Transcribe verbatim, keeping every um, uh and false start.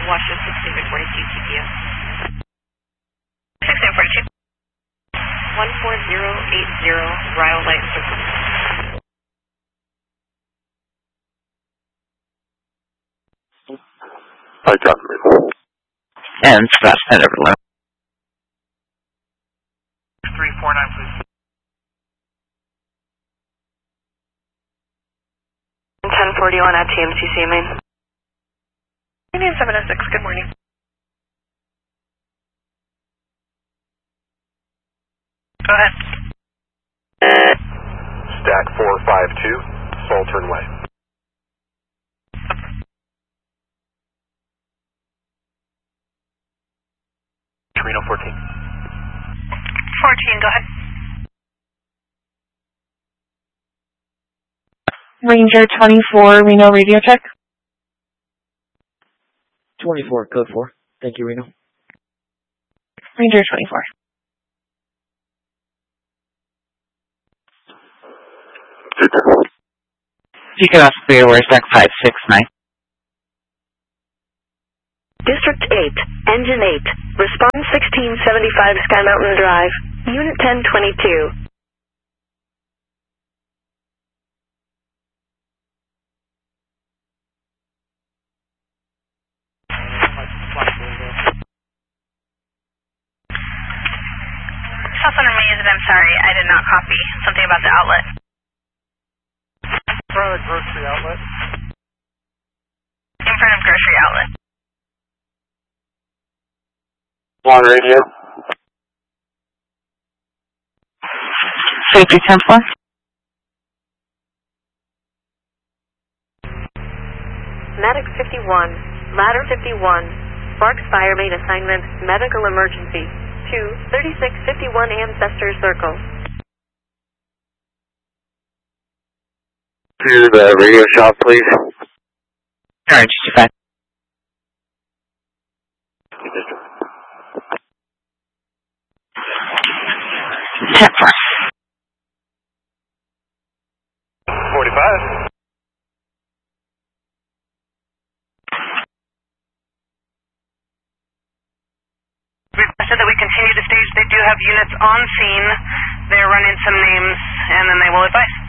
Washington sixteen forty-two T P S. sixteen forty-two. one four zero eight zero, Ryle Light Circle. Hi, Captain. And Scratch ten over three four nine, please. ten forty-one at T M C C main. Union seven oh six, good morning. Go ahead. Stack four five two, Saltern Way. Reno fourteen. fourteen, go ahead. Ranger twenty-four, Reno radio check. twenty-four, code four. Thank you, Reno. Ranger twenty-four. You can ask for where's deck five six nine. District eight, Engine eight, response sixteen seventy-five Sky Mountain Drive, Unit ten twenty-two. South Center Maze, I'm sorry, I did not copy something about the outlet. In front of the grocery outlet. In front of grocery outlet. On radio. Safety ten four. Medic fifty-one, Ladder fifty-one, Sparks Fire Main assignment, medical emergency, to thirty-six fifty-one Ancestor Circle. To the radio shop, please. Orange two five. ten four. forty-five. Requested that we continue to stage. They do have units on scene. They're running some names, and then they will advise.